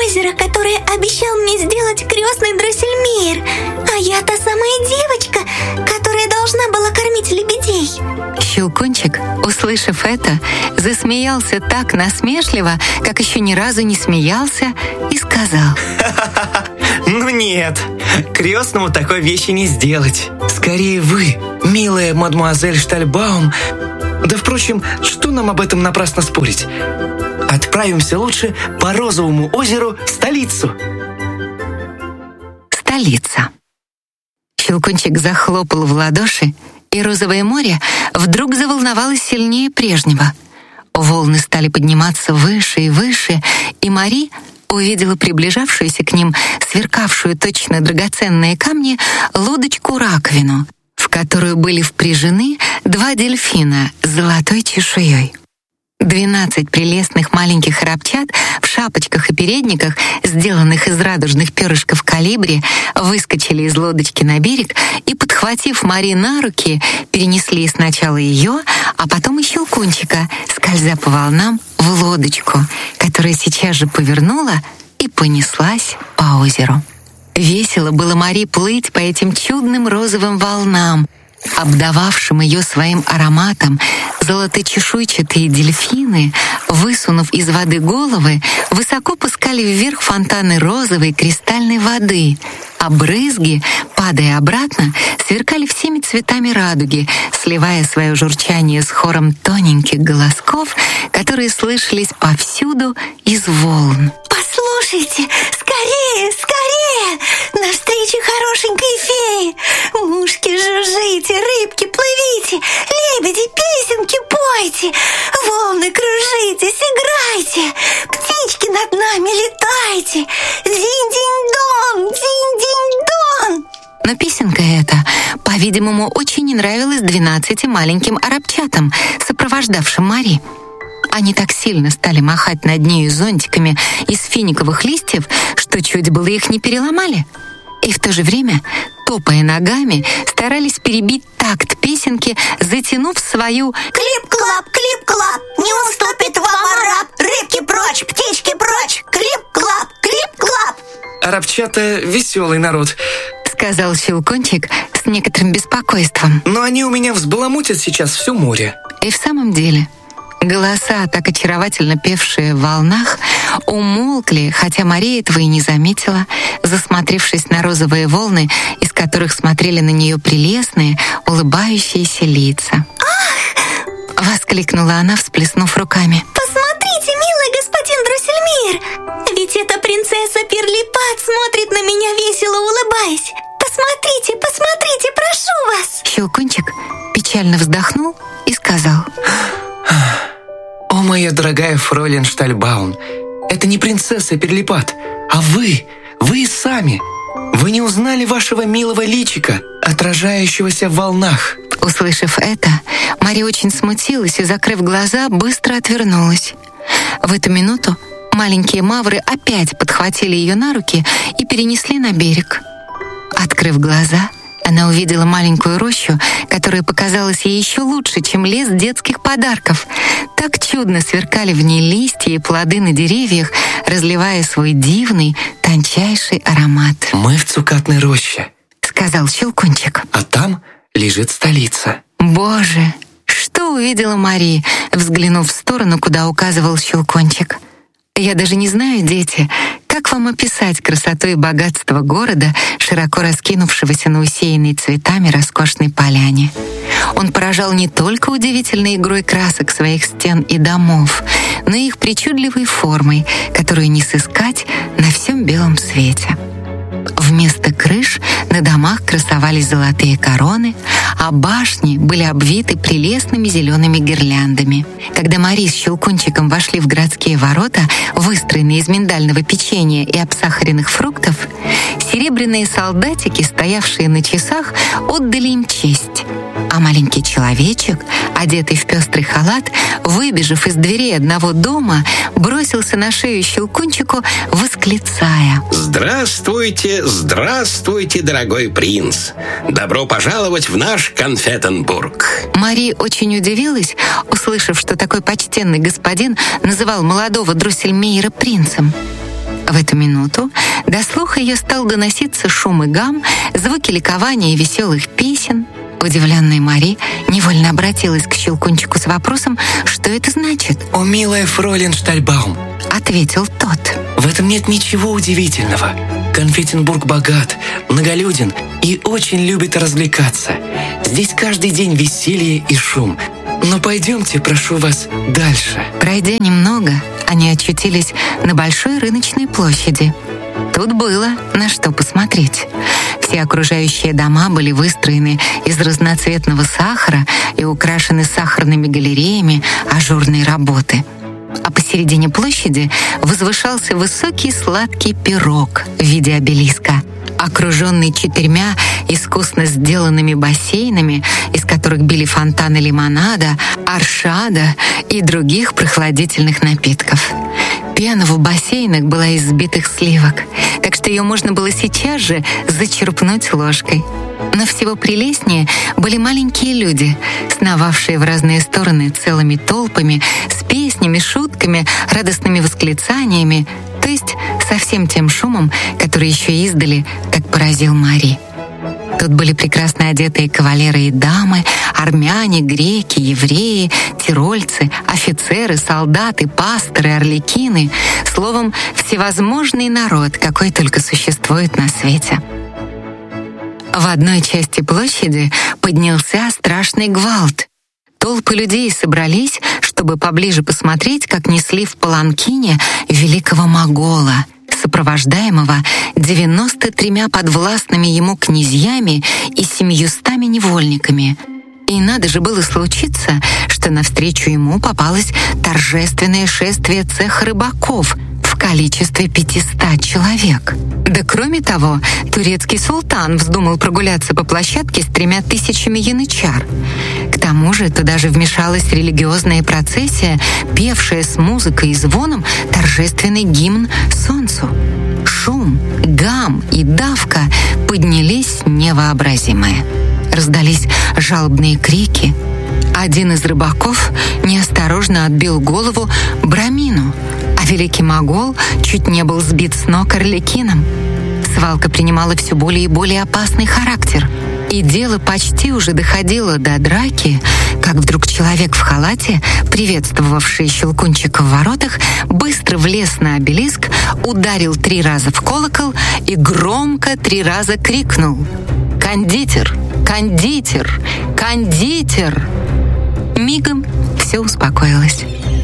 [SPEAKER 3] озеро, которое обещал мне сделать крестный Дроссельмейр. А я та самая девочка, которая должна была кормить лебедей.
[SPEAKER 2] Щелкунчик, услышав это, засмеялся так насмешливо, как еще ни разу не смеялся, и сказал:
[SPEAKER 5] Ну нет, крестному такой вещи не сделать. Скорее вы, милая мадемуазель Штальбаум. Да, впрочем, что нам об этом напрасно спорить? Отправимся лучше по Розовому озеру в столицу.
[SPEAKER 2] Столица. Щелкунчик захлопал в ладоши, и Розовое море вдруг заволновалось сильнее прежнего. Волны стали подниматься выше и выше, и Мари увидела приближавшуюся к ним, сверкавшую точно драгоценные камни, лодочку-раковину, в которую были впряжены два дельфина с золотой чешуей. Двенадцать прелестных маленьких рабчат в шапочках и передниках, сделанных из радужных перышков колибри, выскочили из лодочки на берег и, подхватив Мари на руки, перенесли сначала ее, а потом и Щелкунчика, скользя по волнам, в лодочку, которая сейчас же повернула и понеслась по озеру. Весело было Мари плыть по этим чудным розовым волнам. Обдававшим ее своим ароматом, золоточешуйчатые дельфины, высунув из воды головы, высоко пускали вверх фонтаны розовой кристальной воды, а брызги, падая обратно, сверкали всеми цветами радуги, сливая свое журчание с хором тоненьких голосков, которые слышались повсюду из волн.
[SPEAKER 3] Послушайте, скорее, скорее! Навстречу хорошенькой фее! Мушки жужжите, рыбки плывите, лебеди песенки пойте, волны кружитесь, играйте, птички над нами летайте, динь-динь-дон, динь-динь-дон!
[SPEAKER 2] Но песенка эта, по-видимому, очень не нравилась двенадцати маленьким арабчатам, сопровождавшим Мари. Они так сильно стали махать над нею зонтиками из финиковых листьев, что чуть было их не переломали. И в то же время, топая ногами, старались перебить такт песенки, затянув свою
[SPEAKER 3] «Клип-клап, клип-клап, не уступит вам араб, рыбки прочь, птички прочь, клип-клап, клип-клап».
[SPEAKER 5] Арабчата — веселый народ,
[SPEAKER 2] — сказал Щелкунчик с некоторым беспокойством.
[SPEAKER 5] Но они у меня взбаламутят сейчас все море.
[SPEAKER 2] И в самом деле голоса, так очаровательно певшие в волнах, умолкли, хотя Мария этого и не заметила, засмотревшись на розовые волны, из которых смотрели на нее прелестные, улыбающиеся лица.
[SPEAKER 3] «Ах!»
[SPEAKER 2] — воскликнула она, всплеснув руками.
[SPEAKER 3] «Посмотрите, милый господин Дроссельмейр! Ведь эта принцесса Перлипат смотрит на меня, весело улыбаясь! Посмотрите, посмотрите, прошу вас!»
[SPEAKER 2] Щелкунчик печально вздохнул и сказал:
[SPEAKER 5] «О, моя дорогая фройлен Штальбаум, это не принцесса Перлипат, а вы, вы сами. Вы не узнали вашего милого личика, отражающегося в волнах».
[SPEAKER 2] Услышав это, Мария очень смутилась и, закрыв глаза, быстро отвернулась. В эту минуту маленькие мавры опять подхватили ее на руки и перенесли на берег. Открыв глаза, она увидела маленькую рощу, которая показалась ей еще лучше, чем лес детских подарков. Так чудно сверкали в ней листья и плоды на деревьях, разливая свой дивный, тончайший аромат.
[SPEAKER 5] «Мы в цукатной роще»,
[SPEAKER 2] — сказал Щелкунчик.
[SPEAKER 5] «А там лежит столица».
[SPEAKER 2] Боже, что увидела Мария, взглянув в сторону, куда указывал Щелкунчик. Я даже не знаю, дети, как вам описать красоту и богатство города, широко раскинувшегося на усеянной цветами роскошной поляне. Он поражал не только удивительной игрой красок своих стен и домов, но и их причудливой формой, которую не сыскать на всем белом свете. Вместо крыш на домах красовались золотые короны, а башни были обвиты прелестными зелеными гирляндами. Когда Мари с Щелкунчиком вошли в городские ворота, выстроенные из миндального печенья и обсахаренных фруктов, серебряные солдатики, стоявшие на часах, отдали им честь. А маленький человечек, одетый в пестрый халат, выбежав из дверей одного дома, бросился на шею Щелкунчику, восклицая:
[SPEAKER 1] «Здравствуйте, здравствуйте, дорогой принц! Добро пожаловать в наш Конфетенбург!»
[SPEAKER 2] Мари очень удивилась, услышав, что такой почтенный господин называл молодого Дроссельмейра принцем. В эту минуту до слуха ее стал доноситься шум и гам, звуки ликования и веселых песен. Удивленная Мари невольно обратилась к Щелкунчику с вопросом, что это значит.
[SPEAKER 5] «О, милая фройлен Штальбаум»,
[SPEAKER 2] — ответил тот.
[SPEAKER 5] «В этом нет ничего удивительного. Конфетенбург богат, многолюден и очень любит развлекаться. Здесь каждый день веселье и шум. Но пойдемте, прошу вас, дальше».
[SPEAKER 2] Пройдя немного, они очутились на большой рыночной площади. Тут было на что посмотреть. Все окружающие дома были выстроены из разноцветного сахара и украшены сахарными галереями ажурной работы. А посередине площади возвышался высокий сладкий пирог в виде обелиска, окруженный четырьмя искусно сделанными бассейнами, из которых били фонтаны лимонада, оршада и других прохладительных напитков. Пена в бассейнах была из взбитых сливок, так что ее можно было сейчас же зачерпнуть ложкой. Но всего прелестнее были маленькие люди, сновавшие в разные стороны целыми толпами, с песнями, шутками, радостными восклицаниями, то есть со всем тем шумом, который еще издали так поразил Мари. Тут были прекрасно одетые кавалеры и дамы, армяне, греки, евреи, тирольцы, офицеры, солдаты, пасторы, арлекины, словом, всевозможный народ, какой только существует на свете. В одной части площади поднялся страшный гвалт. Толпы людей собрались, чтобы поближе посмотреть, как несли в паланкине великого могола, сопровождаемого девяносто тремя подвластными ему князьями и семьюстами невольниками. И надо же было случиться, что навстречу ему попалось торжественное шествие цеха рыбаков в количестве пятисот человек. Да кроме того, турецкий султан вздумал прогуляться по площадке с тремя тысячами янычар. К тому же туда же вмешалась религиозная процессия, певшая с музыкой и звоном торжественный гимн солнцу. Шум, гам и давка поднялись невообразимые. Раздались жалобные крики. Один из рыбаков неосторожно отбил голову Брамину, а великий могол чуть не был сбит с ног арлекином. Свалка принимала все более и более опасный характер, и дело почти уже доходило до драки, как вдруг человек в халате, приветствовавший Щелкунчика в воротах, быстро влез на обелиск, ударил три раза в колокол и громко три раза крикнул: «Кондитер! Кондитер! Кондитер!» Мигом все успокоилось.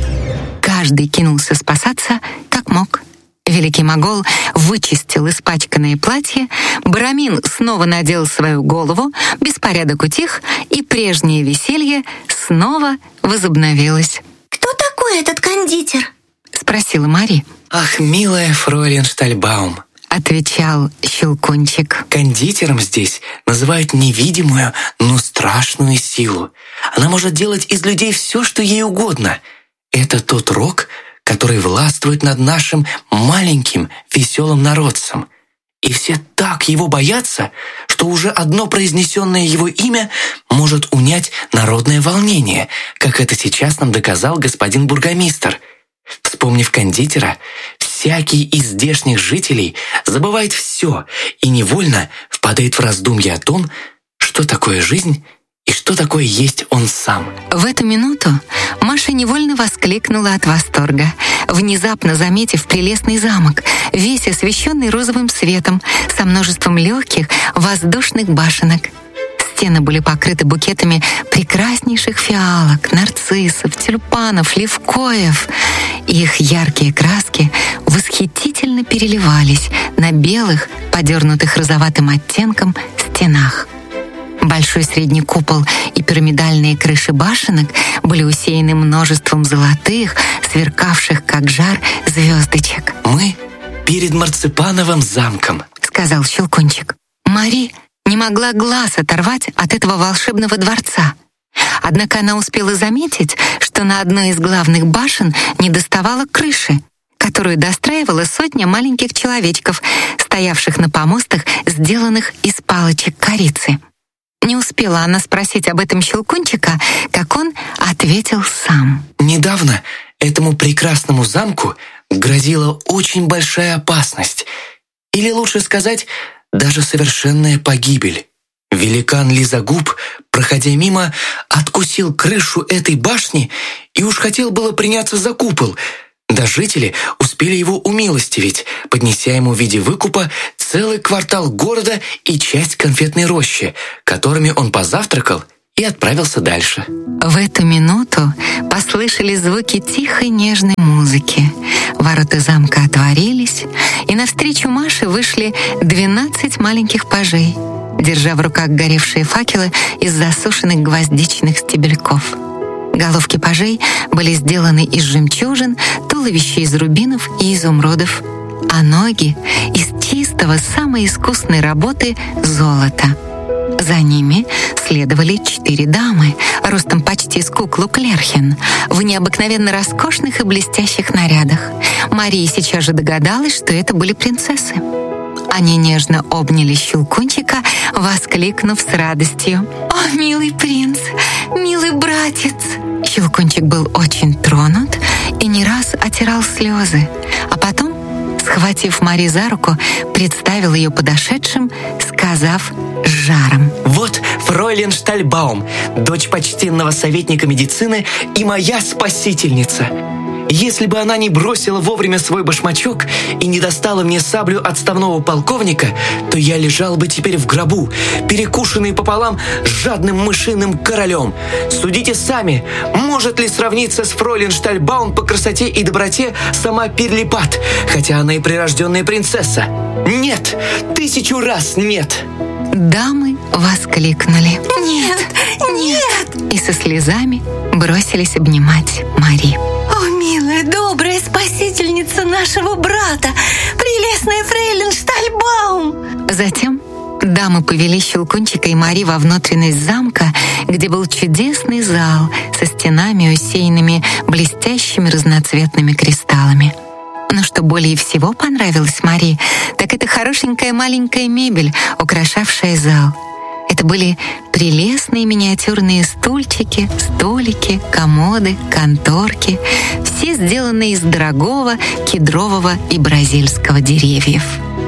[SPEAKER 2] Каждый кинулся спасаться, как мог. Великий могол вычистил испачканное платье, Брамин снова надел свою голову, беспорядок утих, и прежнее веселье снова возобновилось.
[SPEAKER 3] «Кто такой этот кондитер?»
[SPEAKER 2] — спросила Мари.
[SPEAKER 5] «Ах, милая фройлен Штальбаум»,
[SPEAKER 2] — отвечал Щелкунчик.
[SPEAKER 5] «Кондитером здесь называют невидимую, но страшную силу. Она может делать из людей все, что ей угодно. Это тот рок, который властвует над нашим маленьким веселым народцем. И все так его боятся, что уже одно произнесенное его имя может унять народное волнение, как это сейчас нам доказал господин бургомистр. Вспомнив кондитера, всякий из здешних жителей забывает все и невольно впадает в раздумье о том, что такое жизнь и что такое есть он сам».
[SPEAKER 2] В эту минуту Маша невольно воскликнула от восторга, внезапно заметив прелестный замок, весь освещенный розовым светом, со множеством легких воздушных башенок. Стены были покрыты букетами прекраснейших фиалок, нарциссов, тюльпанов, левкоев. Их яркие краски восхитительно переливались на белых, подернутых розоватым оттенком стенах. Большой средний купол и пирамидальные крыши башенок были усеяны множеством золотых, сверкавших как жар звездочек.
[SPEAKER 5] «Мы перед Марципановым замком»,
[SPEAKER 2] — сказал Щелкунчик. Мари не могла глаз оторвать от этого волшебного дворца. Однако она успела заметить, что на одной из главных башен недоставало крыши, которую достраивала сотня маленьких человечков, стоявших на помостах, сделанных из палочек корицы. Не успела она спросить об этом Щелкунчика, как он ответил сам.
[SPEAKER 5] «Недавно этому прекрасному замку грозила очень большая опасность, или лучше сказать, даже совершенная погибель. Великан Лизагуб, проходя мимо, откусил крышу этой башни и уж хотел было приняться за купол, да жители успели его умилостивить, поднеся ему в виде выкупа целый квартал города и часть конфетной рощи, которыми он позавтракал и отправился дальше.
[SPEAKER 2] В эту минуту послышались звуки тихой нежной музыки. Ворота замка отворились, и навстречу Маше вышли двенадцать маленьких пажей, держа в руках горевшие факелы из засушенных гвоздичных стебельков. Головки пажей были сделаны из жемчужин, туловища из рубинов и изумрудов, а ноги — из чистого, самой искусной работы золота. За ними следовали четыре дамы, ростом почти с куклу Клерхен, в необыкновенно роскошных и блестящих нарядах. Мария сейчас же догадалась, что это были принцессы. Они нежно обняли Щелкунчика, воскликнув с радостью: «О, милый принц, милый братец!» Щелкунчик был очень тронут и не раз отирал слезы, а потом, схватив Мари за руку, представил ее подошедшим, сказав с жаром:
[SPEAKER 5] «Вот фройлен Штальбаум, дочь почтенного советника медицины и моя спасительница. Если бы она не бросила вовремя свой башмачок и не достала мне саблю отставного полковника, то я лежал бы теперь в гробу, перекушенный пополам жадным мышиным королем. Судите сами, может ли сравниться с фройлен Штальбаум по красоте и доброте сама Пирлипат, хотя она и прирожденная принцесса? Нет, тысячу раз нет!»
[SPEAKER 2] Дамы воскликнули:
[SPEAKER 8] «Нет, нет!»
[SPEAKER 2] и со слезами бросились обнимать Мари.
[SPEAKER 8] О, милая, добрая спасительница нашего брата, прелестная фрейлин Штальбаум!»
[SPEAKER 2] Затем дамы повели Щелкунчика и Мари во внутренность замка, где был чудесный зал со стенами, усеянными блестящими разноцветными кристаллами. Но что более всего понравилось Мари, так это хорошенькая маленькая мебель, украшавшая зал. Это были прелестные миниатюрные стульчики, столики, комоды, конторки, все сделанные из дорогого кедрового и бразильского деревьев.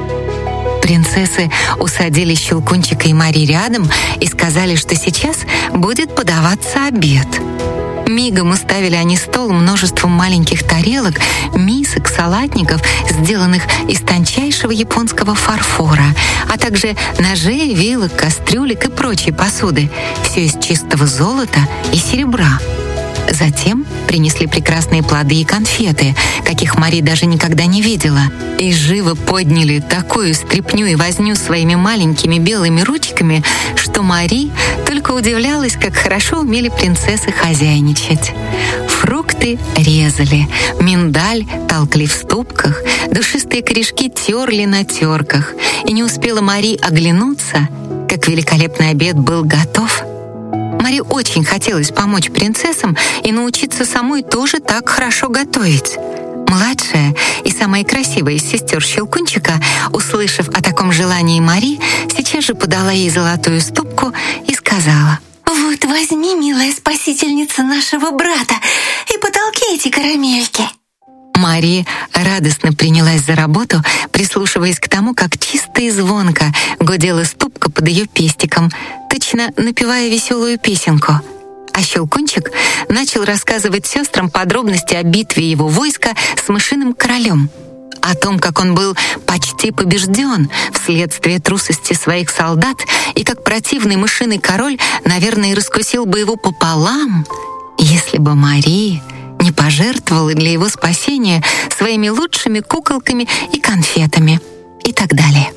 [SPEAKER 2] Принцессы усадили Щелкунчика и Мари рядом и сказали, что сейчас будет подаваться обед. Мигом уставили они стол множеством маленьких тарелок, мисок, салатников, сделанных из тончайшего японского фарфора, а также ножей, вилок, кастрюлек и прочей посуды, все из чистого золота и серебра. Затем принесли прекрасные плоды и конфеты, каких Мари даже никогда не видела, и живо подняли такую стряпню и возню своими маленькими белыми ручками, что Мари только удивлялась, как хорошо умели принцессы хозяйничать. Фрукты резали, миндаль толкли в ступках, душистые корешки терли на терках, и не успела Мари оглянуться, как великолепный обед был готов. Мари очень хотелось помочь принцессам и научиться самой тоже так хорошо готовить. Младшая и самая красивая из сестер Щелкунчика, услышав о таком желании Мари, сейчас же подала ей золотую ступку и сказала:
[SPEAKER 8] «Вот возьми, милая спасительница нашего брата, и потолки эти карамельки».
[SPEAKER 2] Мари радостно принялась за работу, прислушиваясь к тому, как чисто и звонко гудела ступка под ее пестиком, точно напевая веселую песенку. А Щелкунчик начал рассказывать сестрам подробности о битве его войска с мышиным королем, о том, как он был почти побежден вследствие трусости своих солдат, и как противный мышиный король, наверное, раскусил бы его пополам, если бы Мари не пожертвовала для его спасения своими лучшими куколками и конфетами, и так далее.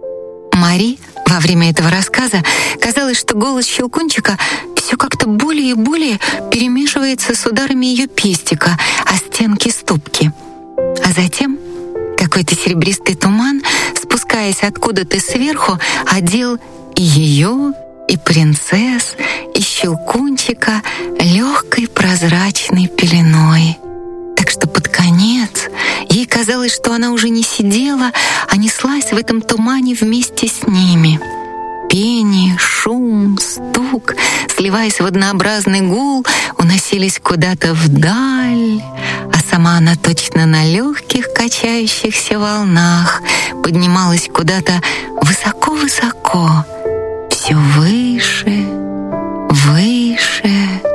[SPEAKER 2] Мари во время этого рассказа казалось, что голос Щелкунчика все как-то более и более перемешивается с ударами ее пестика о стенки ступки. А затем какой-то серебристый туман, спускаясь откуда-то сверху, одел и ее, и принцесс, и Щелкунчика легкой прозрачной пеленой. Так что под конец ей казалось, что она уже не сидела, а неслась в этом тумане вместе с ними. Пение, шум, стук, сливаясь в однообразный гул, уносились куда-то вдаль, а сама она точно на легких качающихся волнах поднималась куда-то высоко-высоко, все выше, выше.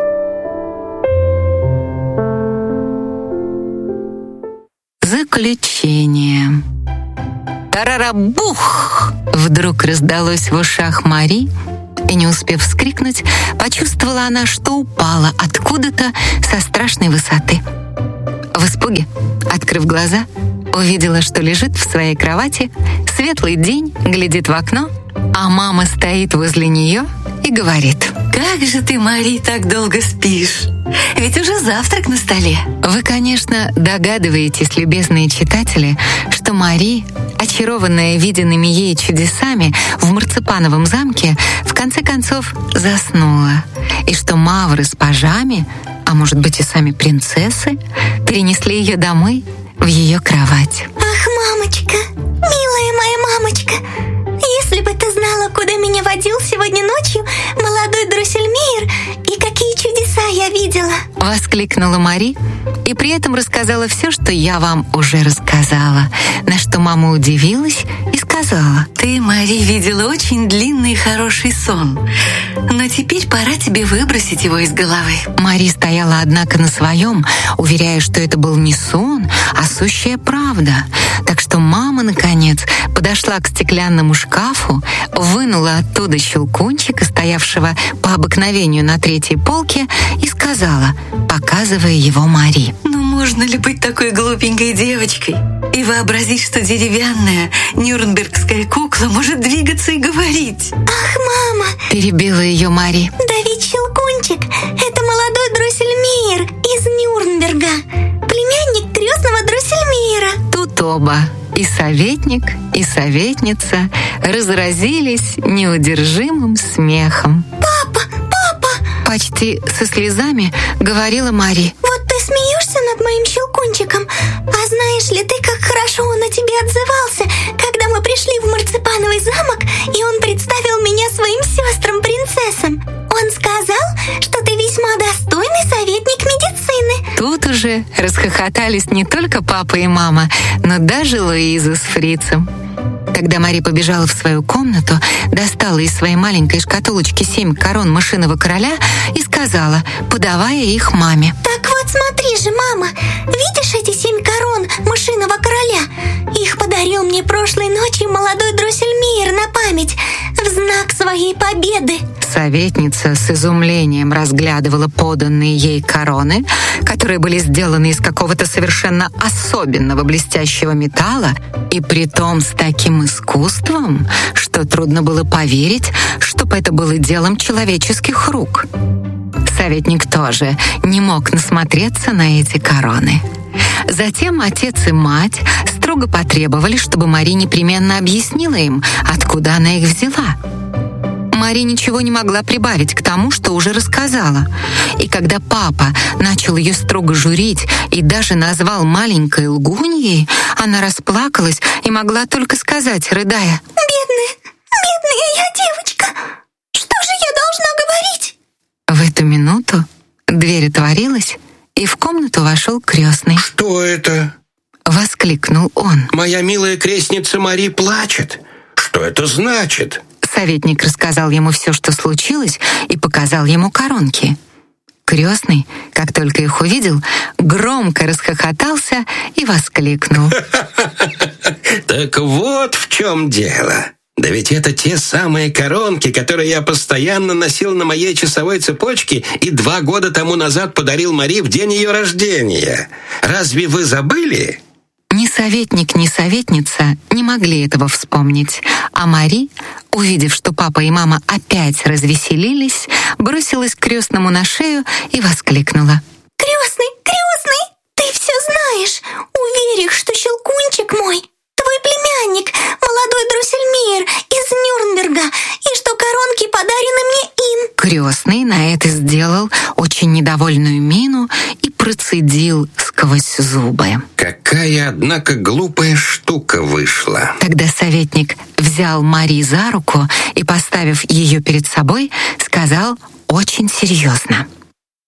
[SPEAKER 2] Заключение. Тарарабух! Вдруг раздалось в ушах Мари, и, не успев вскрикнуть, почувствовала она, что упала откуда-то со страшной высоты. В испуге, открыв глаза, увидела, что лежит в своей кровати, светлый день, глядит в окно, а мама стоит возле нее и говорит:
[SPEAKER 8] «Как же ты, Мари, так долго спишь? Ведь уже завтрак на столе».
[SPEAKER 2] Вы, конечно, догадываетесь, любезные читатели, что Мари, очарованная виденными ей чудесами в марципановом замке, в конце концов заснула, и что мавры с пажами, а может быть и сами принцессы, перенесли ее домой в ее кровать.
[SPEAKER 3] Ах, мамочка, милая моя мамочка, если бы ты знала, куда меня водил сегодня ночью молодой Дроссельмейр и какие чудеса я видела!»
[SPEAKER 2] Воскликнула Мари и при этом рассказала все, что я вам уже рассказала, на что мама удивилась и сказала:
[SPEAKER 8] «Ты, Мари, видела очень длинный и хороший сон, но теперь пора тебе выбросить его из головы».
[SPEAKER 2] Мари стояла, однако, на своем, уверяя, что это был не сон, а сущая правда. Так что мама, наконец, подошла к стеклянному шкафу, вынула оттуда щелкунчика, стоявшего по обыкновению на третьей полке, и сказала, показывая его Мари:
[SPEAKER 8] «Ну можно ли быть такой глупенькой девочкой и вообразить, что деревянная нюрнбергская кукла может двигаться и говорить?»
[SPEAKER 3] «Ах, мама!»
[SPEAKER 2] — перебила ее Мари.
[SPEAKER 3] «Да ведь Щелкунчик — это молодой Дроссельмейр из Нюрнберга, племянник крестного Дроссельмейра».
[SPEAKER 2] Тут оба, и советник, и советница, разразились неудержимым смехом.
[SPEAKER 3] «Папа, папа!» —
[SPEAKER 2] почти со слезами говорила Мари.
[SPEAKER 3] «Вот ты смеешься над моим Щелкунчиком, а знаешь ли ты, как хорошо он о тебе отзывался, когда мы пришли в марципановый замок, и он представил меня своим сестрам-принцессам? Он сказал, что ты весьма достойный советник медицины».
[SPEAKER 2] Тут уже расхохотались не только папа и мама, но даже Луиза с фрицем. Тогда Мари побежала в свою комнату, достала из своей маленькой шкатулочки семь корон мышиного короля и сказала, подавая их маме:
[SPEAKER 3] «Так вот, смотри же, мама, видишь эти семь корон мышиного короля? Их подарил мне прошлой ночью молодой Дроссельмейр на память, в знак своей победы».
[SPEAKER 2] Советница с изумлением разглядывала поданные ей короны, которые были сделаны из какого-то совершенно особенного блестящего металла, и притом с таким искусством, что трудно было поверить, чтобы это было делом человеческих рук. Советник тоже не мог насмотреться на эти короны. Затем отец и мать строго потребовали, чтобы Мари непременно объяснила им, откуда она их взяла. Мари ничего не могла прибавить к тому, что уже рассказала. И когда папа начал ее строго журить и даже назвал маленькой лгуньей, она расплакалась и могла только сказать, рыдая:
[SPEAKER 3] «Бедная, бедная я девочка! Что же я должна говорить?»
[SPEAKER 2] В эту минуту дверь отворилась, и в комнату вошел крестный.
[SPEAKER 1] «Что это?»
[SPEAKER 2] — воскликнул он.
[SPEAKER 1] «Моя милая крестница Мари плачет. Что это значит?»
[SPEAKER 2] Советник рассказал ему все, что случилось, и показал ему коронки. Крестный, как только их увидел, громко расхохотался и воскликнул:
[SPEAKER 1] «Так вот в чем дело. Да ведь это те самые коронки, которые я постоянно носил на моей часовой цепочке и два года тому назад подарил Мари в день ее рождения. Разве вы забыли?»
[SPEAKER 2] Ни советник, ни советница не могли этого вспомнить, а Мари, увидев, что папа и мама опять развеселились, бросилась к крестному на шею и воскликнула:
[SPEAKER 3] «Крестный, крестный, ты все знаешь. Уверен, что Щелкунчик мой, твой племянник, молодой Дроссельмейр из Нюрнберга, и что коронки подарены мне им».
[SPEAKER 2] Крестный на это сделал очень недовольную мину и процедил сквозь зубы:
[SPEAKER 1] «Какая, однако, глупая штука вышла».
[SPEAKER 2] Тогда советник взял Мари за руку и, поставив ее перед собой, сказал очень серьезно: